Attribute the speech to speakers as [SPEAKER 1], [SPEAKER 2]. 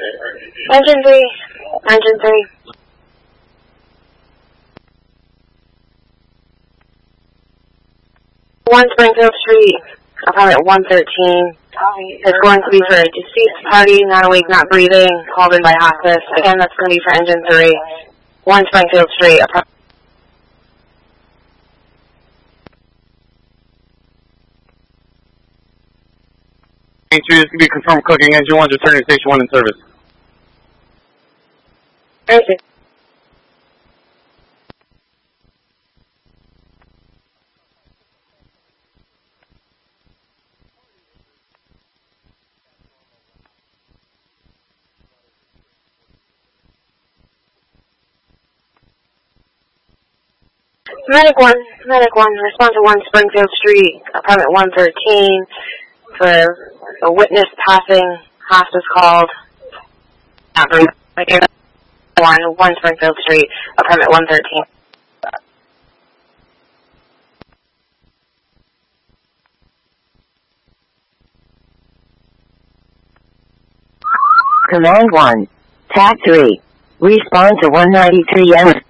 [SPEAKER 1] Engine 3. Engine 3. 1 Springfield Street, apartment 113. It's going to be for a deceased party, not awake, not breathing, called in by hospice. Again, that's going to be for engine 3. 1 Springfield Street, apartment.
[SPEAKER 2] This can be confirmed cooking. Engine 1's returning to station 1 in service.
[SPEAKER 1] Thank you. Medic 1, respond to 1 Springfield Street, apartment 113, for a witness passing, hospice called. 1 Springfield Street, apartment 113.
[SPEAKER 3] Command 1, TAC 3, respond to 193 M.